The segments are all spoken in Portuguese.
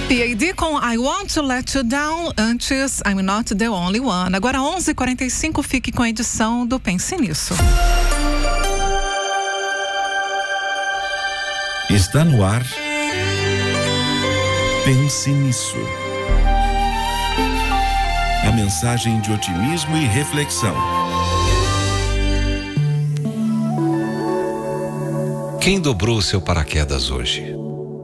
PAD com I Want to Let You Down, antes I'm Not the Only One. Agora 11h45, fique com a edição do Pense Nisso. Está no ar. Pense Nisso. A mensagem de otimismo e reflexão. Quem dobrou seu paraquedas hoje?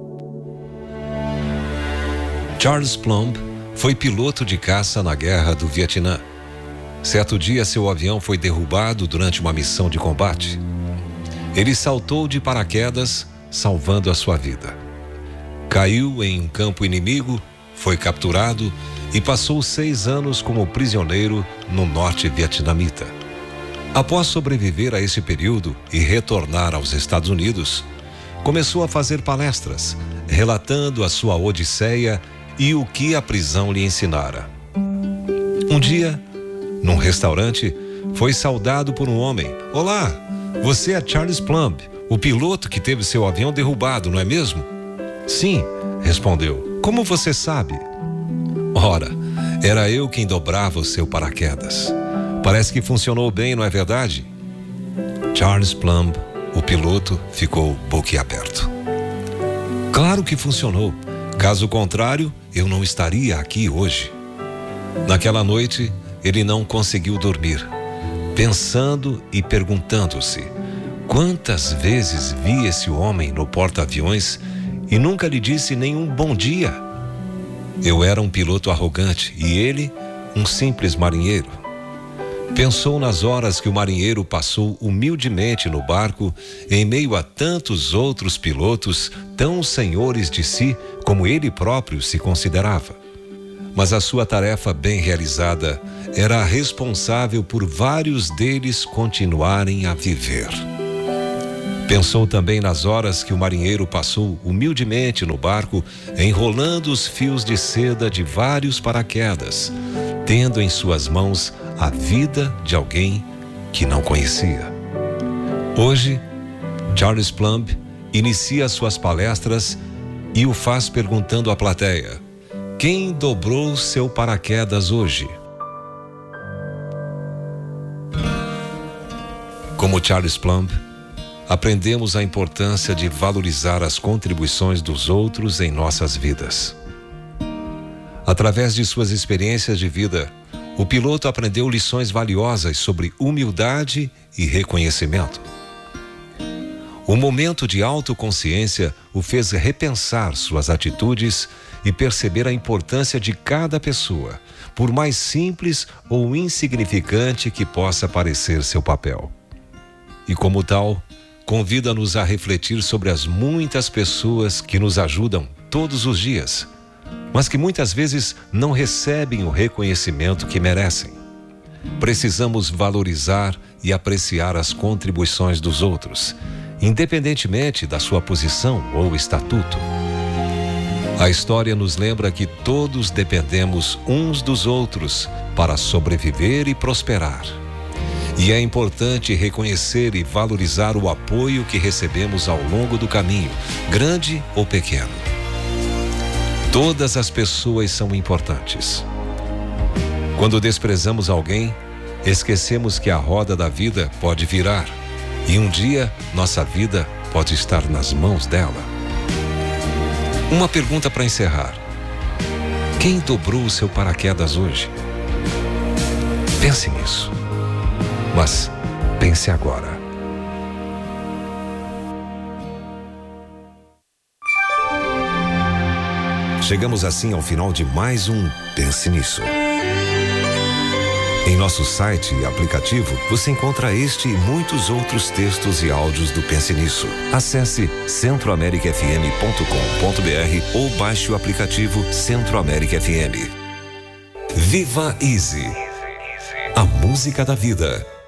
Charles Plumb foi piloto de caça na Guerra do Vietnã. Certo dia, seu avião foi derrubado durante uma missão de combate. Ele saltou de paraquedas, salvando a sua vida. Caiu em um campo inimigo, foi capturado e passou 6 anos como prisioneiro no norte vietnamita. Após sobreviver a esse período e retornar aos Estados Unidos, começou a fazer palestras, relatando a sua odisseia e o que a prisão lhe ensinara. Um dia, num restaurante, foi saudado por um homem. "Olá, você é Charles Plumb, o piloto que teve seu avião derrubado, não é mesmo?" "Sim", respondeu. "Como você sabe?" "Ora, era eu quem dobrava o seu paraquedas. Parece que funcionou bem, não é verdade?" Charles Plumb, o piloto, ficou boquiaberto. "Claro que funcionou. Caso contrário, eu não estaria aqui hoje." Naquela noite, ele não conseguiu dormir, pensando e perguntando-se: quantas vezes vi esse homem no porta-aviões e nunca lhe disse nenhum bom dia? Eu era um piloto arrogante e ele, um simples marinheiro. Pensou nas horas que o marinheiro passou humildemente no barco, em meio a tantos outros pilotos tão senhores de si como ele próprio se considerava. Mas a sua tarefa bem realizada era responsável por vários deles continuarem a viver. Pensou também nas horas que o marinheiro passou humildemente no barco, enrolando os fios de seda de vários paraquedas, tendo em suas mãos a vida de alguém que não conhecia. Hoje, Charles Plumb inicia suas palestras e o faz perguntando à plateia: quem dobrou seu paraquedas hoje? Como Charles Plumb, aprendemos a importância de valorizar as contribuições dos outros em nossas vidas. Através de suas experiências de vida, o piloto aprendeu lições valiosas sobre humildade e reconhecimento. O momento de autoconsciência o fez repensar suas atitudes e perceber a importância de cada pessoa, por mais simples ou insignificante que possa parecer seu papel. E como tal, convida-nos a refletir sobre as muitas pessoas que nos ajudam todos os dias, mas que muitas vezes não recebem o reconhecimento que merecem. Precisamos valorizar e apreciar as contribuições dos outros, independentemente da sua posição ou estatuto. A história nos lembra que todos dependemos uns dos outros para sobreviver e prosperar. E é importante reconhecer e valorizar o apoio que recebemos ao longo do caminho, grande ou pequeno. Todas as pessoas são importantes. Quando desprezamos alguém, esquecemos que a roda da vida pode virar e um dia nossa vida pode estar nas mãos dela. Uma pergunta para encerrar: quem dobrou o seu paraquedas hoje? Pense nisso. Mas pense agora. Chegamos assim ao final de mais um Pense Nisso. Em nosso site e aplicativo, você encontra este e muitos outros textos e áudios do Pense Nisso. Acesse centroamericafm.com.br ou baixe o aplicativo Centro América FM. Viva Easy, a música da vida.